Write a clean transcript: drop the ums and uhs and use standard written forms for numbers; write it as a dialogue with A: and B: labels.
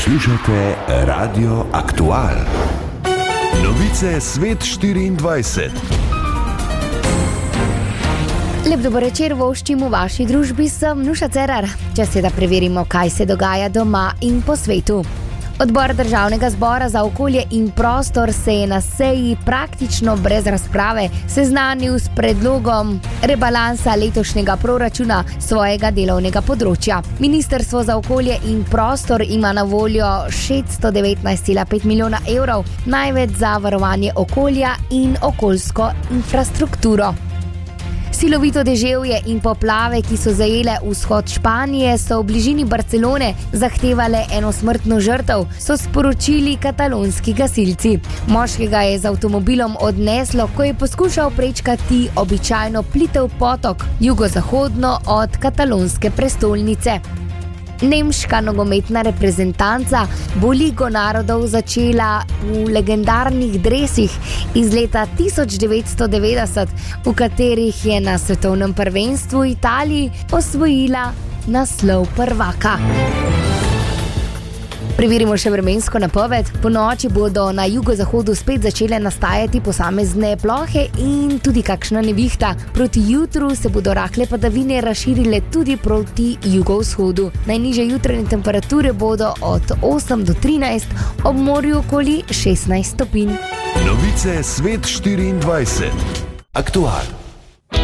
A: Poslušate Radio Aktual. Novice Svet 24.
B: Lep dober večer, voščim v vaši družbi, sem Nuša Cerar. Čas je, da preverimo, kaj se dogaja doma in po svetu. Odbor Državnega zbora za okolje in prostor se je na seji praktično brez razprave seznanil s predlogom rebalansa letošnjega proračuna svojega delovnega področja. Ministrstvo za okolje in prostor ima na voljo 619,5 milijona evrov, največ za varovanje okolja in okoljsko infrastrukturo. Silovito deževje in poplave, ki so zajele vzhod Španije, so v bližini Barcelone zahtevale eno smrtno žrtev, so sporočili katalonski gasilci. Moškega je z avtomobilom odneslo, ko je poskušal prečkati običajno plitev potok jugozahodno od katalonske prestolnice. Nemška nogometna reprezentanca bo Ligo narodov začela v legendarnih dresih iz leta 1990, v katerih je na svetovnem prvenstvu v Italiji osvojila naslov prvaka. Preverimo še vremensko napoved. Po noči bodo na jugozahodu spet začele nastajati posamezne plohe in tudi kakšna nevihta. Proti jutru se bodo rahle padavine razširile tudi proti jugovzhodu. Najnižje jutranje temperature bodo od 8 do 13, ob morju okoli 16 stopinj.
A: Novice Svet 24. Aktual.